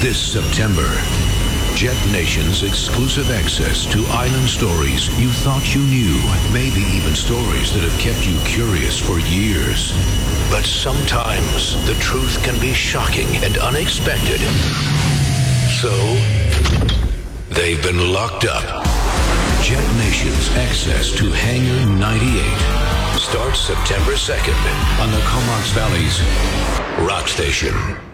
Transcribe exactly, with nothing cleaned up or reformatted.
This September, Jet Nation's exclusive access to island stories you thought you knew, maybe even stories that have kept you curious for years. But sometimes the truth can be shocking and unexpected. So, they've been locked up. Jet Nation's access to Hangar ninety-eight starts September second on the Comox Valley's Rock Station.